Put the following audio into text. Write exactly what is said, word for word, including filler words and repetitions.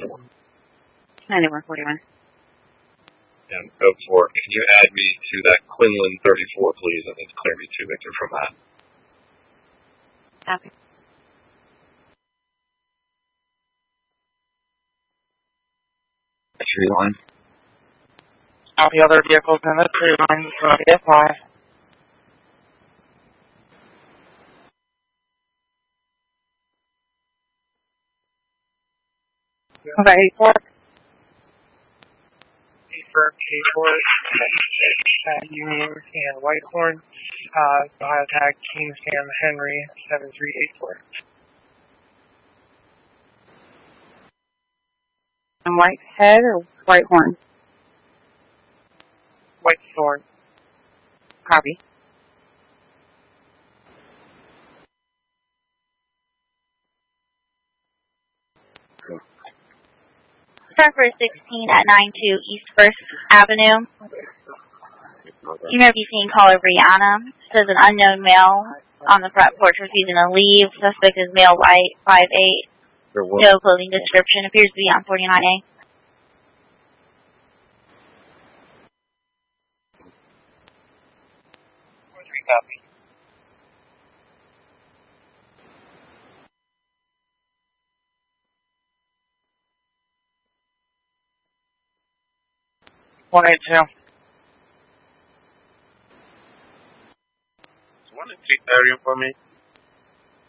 ninety-one forty-one. And code four, can you add me to that Quinlan thirty-four, please, and then clear me to Victor from that? Copy. Tree line. All the other vehicles in the tree line ready to fly. Okay, eighty-four. For K four, uh, Union and Whitehorn, uh, biotag King Sam Henry seven three eight four. And Whitehead or Whitehorn? Whitethorn. Copy. Trevor sixteen at ninety-two East First Avenue. You may be seeing caller Brianna. Says an unknown male on the front porch refusing to leave. Suspect is male white, five eight. No clothing description. Appears to be on forty-nine A. Three copy. One eight two. One eight two area for me.